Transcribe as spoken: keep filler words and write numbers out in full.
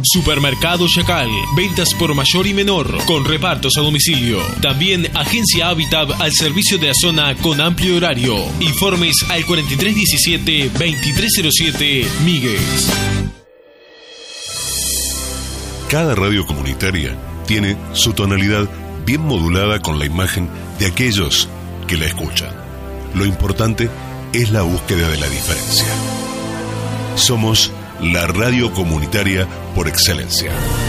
Supermercado Chacal, ventas por mayor y menor, con repartos a domicilio. También Agencia Habitat al servicio de la zona con amplio horario. Informes al cuarenta y tres diecisiete veintitrés cero siete Míguez. Cada radio comunitaria tiene su tonalidad bien modulada con la imagen de aquellos que la escuchan. Lo importante es la búsqueda de la diferencia. Somos la radio comunitaria por excelencia.